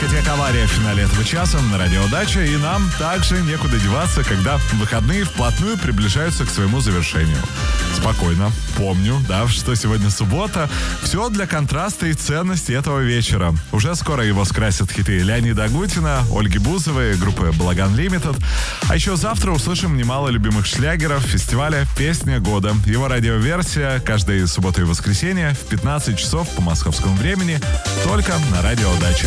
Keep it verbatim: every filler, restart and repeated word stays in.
Дискотека «Авария» в финале этого часа на радио «Дача». И нам также некуда деваться, когда выходные вплотную приближаются к своему завершению. Спокойно. Помню, да, что сегодня суббота. Все для контраста и ценности этого вечера. Уже скоро его скрасят хиты Леонида Агутина, Ольги Бузовой, группы «Балаган Лимитед». А еще завтра услышим немало любимых шлягеров фестиваля «Песня года». Его радиоверсия каждые субботу и воскресенье в пятнадцать часов по московскому времени только на радио «Дача».